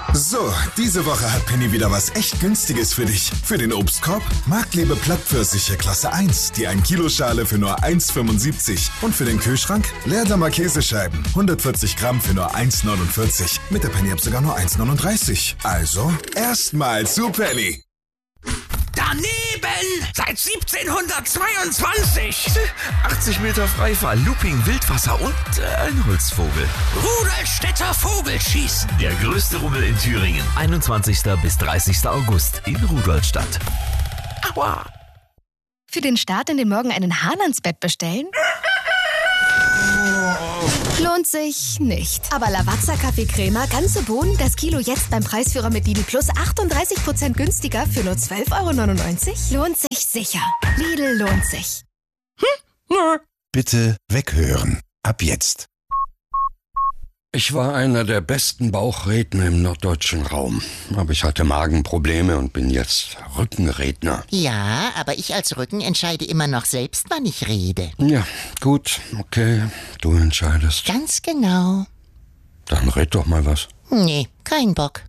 So, diese Woche hat Penny wieder was echt Günstiges für dich. Für den Obstkorb Marktliebe Plattpfirsiche Klasse 1, die 1 Kiloschale für nur 1,75. Und für den Kühlschrank Leerdammer Käsescheiben, 140 Gramm für nur 1,49. Mit der Penny-App sogar nur 1,39. Also, erstmal zu Penny. Daneben! Seit 1722! 80 Meter Freifall, Looping, Wildwasser und ein Holzvogel. Rudolstädter Vogelschießen! Der größte Rummel in Thüringen. 21. bis 30. August in Rudolstadt. Aua! Für den Start in den Morgen einen Hahn ans Bett bestellen? Lohnt sich nicht. Aber Lavazza Kaffeecrema, ganze Bohnen, das Kilo jetzt beim Preisführer mit Lidl Plus 38% günstiger für nur 12,99 €? Lohnt sich sicher. Lidl lohnt sich. Bitte weghören. Ab jetzt. Ich war einer der besten Bauchredner im norddeutschen Raum. Aber ich hatte Magenprobleme und bin jetzt Rückenredner. Ja, aber ich als Rücken entscheide immer noch selbst, wann ich rede. Ja, gut, okay, du entscheidest. Ganz genau. Dann red doch mal was. Nee, kein Bock.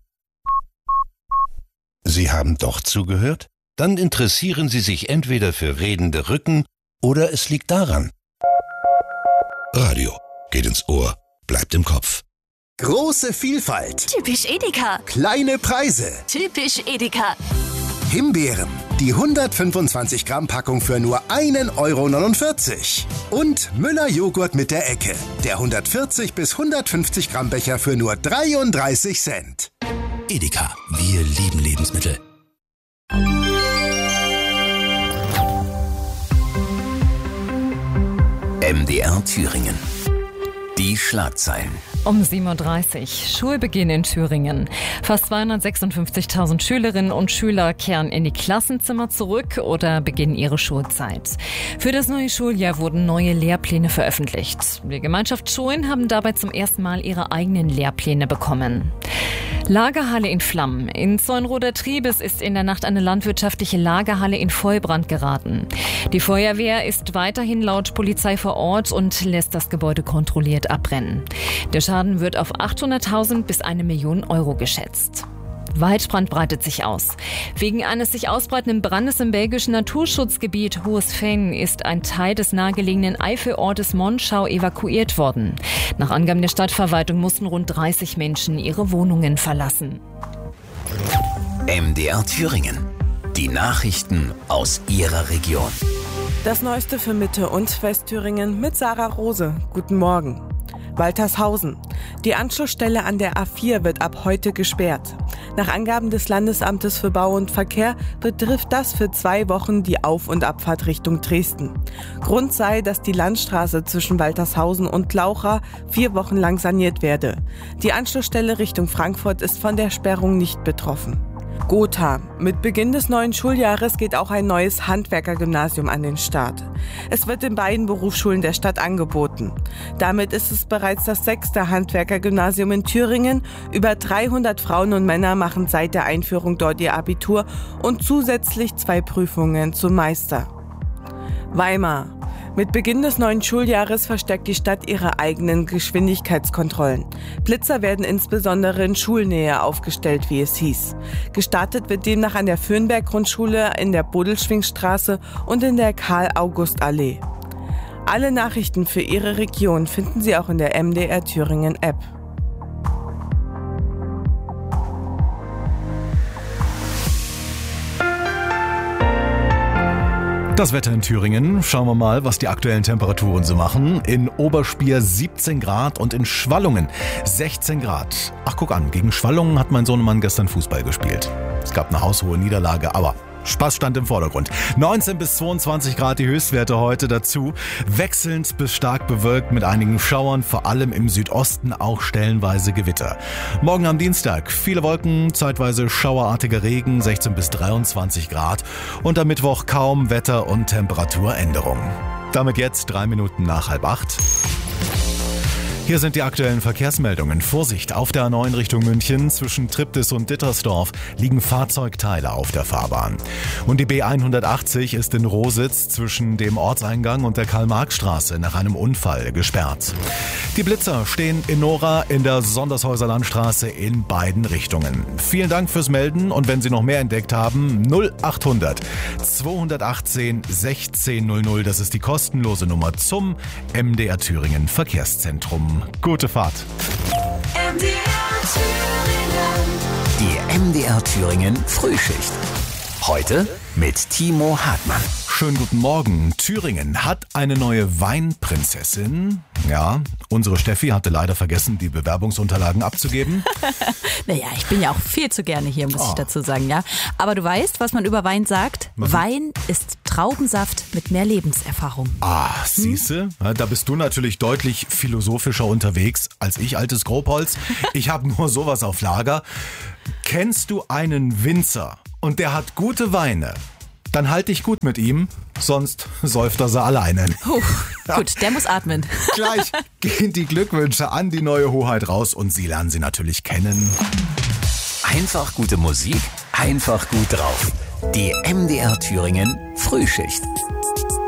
Sie haben doch zugehört? Dann interessieren Sie sich entweder für redende Rücken oder es liegt daran. Radio geht ins Ohr, bleibt im Kopf. Große Vielfalt. Typisch Edeka. Kleine Preise. Typisch Edeka. Himbeeren. Die 125 Gramm Packung für nur 1,49 €. Und Müller Joghurt mit der Ecke. Der 140 bis 150 Gramm Becher für nur 33 Cent. Edeka. Wir lieben Lebensmittel. MDR Thüringen. Die Schlagzeilen. Um 7:30 Uhr, Schulbeginn in Thüringen. Fast 256.000 Schülerinnen und Schüler kehren in die Klassenzimmer zurück oder beginnen ihre Schulzeit. Für das neue Schuljahr wurden neue Lehrpläne veröffentlicht. Die Gemeinschaft Schulen haben dabei zum ersten Mal ihre eigenen Lehrpläne bekommen. Lagerhalle in Flammen. In Zeulenroda-Triebes ist in der Nacht eine landwirtschaftliche Lagerhalle in Vollbrand geraten. Die Feuerwehr ist weiterhin laut Polizei vor Ort und lässt das Gebäude kontrolliert abbrennen. Der Schaden wird auf 800.000 bis 1 Million € geschätzt. Waldbrand breitet sich aus. Wegen eines sich ausbreitenden Brandes im belgischen Naturschutzgebiet Hohes-Fenn ist ein Teil des nahegelegenen Eifelortes Monschau evakuiert worden. Nach Angaben der Stadtverwaltung mussten rund 30 Menschen ihre Wohnungen verlassen. MDR Thüringen. Die Nachrichten aus Ihrer Region. Das Neueste für Mitte- und Westthüringen mit Sarah Rose. Guten Morgen. Waltershausen. Die Anschlussstelle an der A4 wird ab heute gesperrt. Nach Angaben des Landesamtes für Bau und Verkehr betrifft das für 2 Wochen die Auf- und Abfahrt Richtung Dresden. Grund sei, dass die Landstraße zwischen Waltershausen und Laucha 4 Wochen lang saniert werde. Die Anschlussstelle Richtung Frankfurt ist von der Sperrung nicht betroffen. Gotha. Mit Beginn des neuen Schuljahres geht auch ein neues Handwerkergymnasium an den Start. Es wird in beiden Berufsschulen der Stadt angeboten. Damit ist es bereits das 6. Handwerkergymnasium in Thüringen. Über 300 Frauen und Männer machen seit der Einführung dort ihr Abitur und zusätzlich 2 Prüfungen zum Meister. Weimar. Mit Beginn des neuen Schuljahres verstärkt die Stadt ihre eigenen Geschwindigkeitskontrollen. Blitzer werden insbesondere in Schulnähe aufgestellt, wie es hieß. Gestartet wird demnach an der Fürnberg-Grundschule, in der Bodelschwingstraße und in der Karl-August-Allee. Alle Nachrichten für Ihre Region finden Sie auch in der MDR Thüringen App. Das Wetter in Thüringen. Schauen wir mal, was die aktuellen Temperaturen so machen. In Oberspier 17 Grad und in Schwallungen 16 Grad. Ach, guck an, gegen Schwallungen hat mein Sohnemann gestern Fußball gespielt. Es gab eine haushohe Niederlage, aber Spaß stand im Vordergrund. 19 bis 22 Grad die Höchstwerte heute dazu. Wechselnd bis stark bewölkt mit einigen Schauern, vor allem im Südosten auch stellenweise Gewitter. Morgen am Dienstag viele Wolken, zeitweise schauerartiger Regen, 16 bis 23 Grad. Und am Mittwoch kaum Wetter- und Temperaturänderungen. Damit jetzt 3 Minuten nach 7:30. Hier sind die aktuellen Verkehrsmeldungen. Vorsicht, auf der A9 Richtung München zwischen Triptis und Dittersdorf liegen Fahrzeugteile auf der Fahrbahn. Und die B180 ist in Rositz zwischen dem Ortseingang und der Karl-Marx-Straße nach einem Unfall gesperrt. Die Blitzer stehen in Nora in der Sondershäuser Landstraße in beiden Richtungen. Vielen Dank fürs Melden und wenn Sie noch mehr entdeckt haben, 0800 218 1600, das ist die kostenlose Nummer zum MDR Thüringen Verkehrszentrum. Gute Fahrt. Die MDR Thüringen Frühschicht. Heute mit Timo Hartmann. Schönen guten Morgen. Thüringen hat eine neue Weinprinzessin. Ja, unsere Steffi hatte leider vergessen, die Bewerbungsunterlagen abzugeben. Naja, ich bin ja auch viel zu gerne hier, muss ich dazu sagen, ja. Aber du weißt, was man über Wein sagt? Was? Wein ist Traubensaft mit mehr Lebenserfahrung. Ah, siehste, da bist du natürlich deutlich philosophischer unterwegs als ich, altes Grobholz. Ich habe nur sowas auf Lager. Kennst du einen Winzer und der hat gute Weine? Dann halt dich gut mit ihm, sonst säuft er sie alleine. Gut, der muss atmen. Gleich gehen die Glückwünsche an die neue Hoheit raus und Sie lernen sie natürlich kennen. Einfach gute Musik, einfach gut drauf. Die MDR Thüringen Frühschicht.